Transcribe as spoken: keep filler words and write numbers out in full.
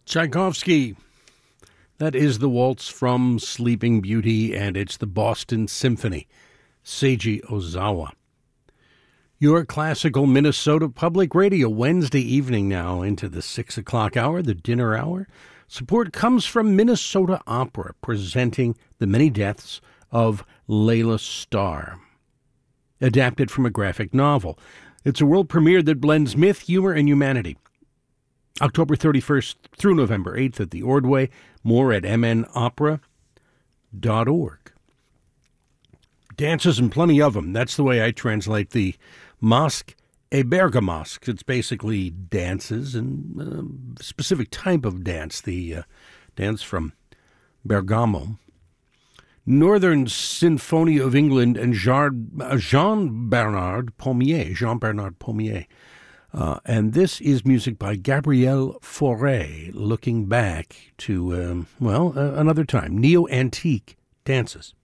Tchaikovsky. That is the waltz from Sleeping Beauty, and it's the Boston Symphony, Seiji Ozawa. Your classical Minnesota Public Radio, Wednesday evening now into the six o'clock hour, the dinner hour. Support comes from Minnesota Opera, presenting The Many Deaths of Layla Starr, adapted from a graphic novel. It's a world premiere that blends myth, humor, and humanity. October thirty-first through November eighth at the Ordway. More at m n opera dot org. Dances and plenty of them. That's the way I translate the Masque et Bergamasque. It's basically dances and a specific type of dance, the uh, dance from Bergamo. Northern Symphony of England and Jean-Bernard Pommier. Jean-Bernard Pommier. Uh, and this is music by Gabrielle Fauré, looking back to, um, well, uh, another time. Neo-Antique dances.